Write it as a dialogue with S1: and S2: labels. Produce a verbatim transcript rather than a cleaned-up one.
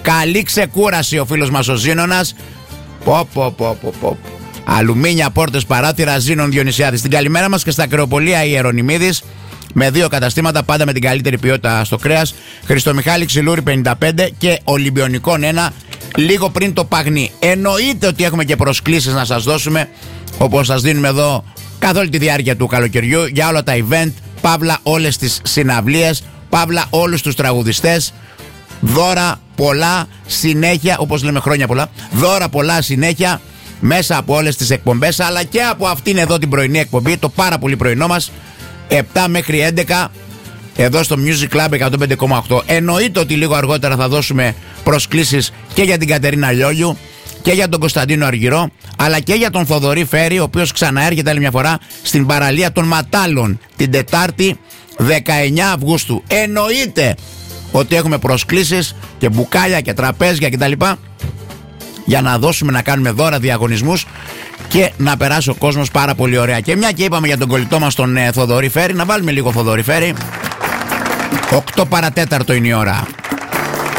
S1: Καλή ξεκούραση ο φίλος μας ο Ζήνωνας. Πω πω πω πω πω. Αλουμίνια, πόρτες, παράθυρα, Ζήνων Διονυσιάδης. Την καλημέρα μας και στα κρεοπολία Ιερονιμίδης. Με δύο καταστήματα, πάντα με την καλύτερη ποιότητα στο κρέας. Χριστομιχάλη Ξυλούρη πενήντα πέντε και Ολυμπιονικών ένα, λίγο πριν το Παγνί. Εννοείται ότι έχουμε και προσκλήσεις να σας δώσουμε, όπως σας δίνουμε εδώ καθ' όλη τη διάρκεια του καλοκαιριού, για όλα τα event, παύλα όλες τις συναυλίες, παύλα όλους τους τραγουδιστές. Δώρα πολλά συνέχεια, όπως λέμε χρόνια πολλά, δώρα πολλά συνέχεια μέσα από όλες τις εκπομπές, αλλά και από αυτήν εδώ την πρωινή εκπομπή, το πάρα πολύ πρωινό μας, επτά μέχρι έντεκα, εδώ στο Music Club εκατόν πέντε κόμμα οκτώ. Εννοείται ότι λίγο αργότερα θα δώσουμε προσκλήσεις και για την Κατερίνα Λιόλιου και για τον Κωνσταντίνο Αργυρό, αλλά και για τον Θοδωρή Φέρη, ο οποίος ξαναέρχεται άλλη μια φορά στην παραλία των Ματάλων την Τετάρτη δεκαεννιά Αυγούστου. Εννοείται ότι έχουμε προσκλήσεις και μπουκάλια και τραπέζια κτλ. Για να δώσουμε, να κάνουμε δώρα, διαγωνισμούς και να περάσει ο κόσμος πάρα πολύ ωραία. Και μια και είπαμε για τον κολλητό μας τον ε, Θοδωρή Φέρη, να βάλουμε λίγο Θοδωρή Φέρη. οκτώ παρατέταρτο είναι η ώρα.